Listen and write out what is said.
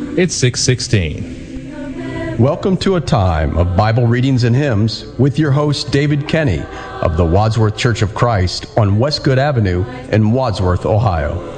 It's 6:16. Welcome to a time of Bible readings and hymns with your host, David Kenny of the Wadsworth Church of Christ on Westgood Avenue in Wadsworth, Ohio.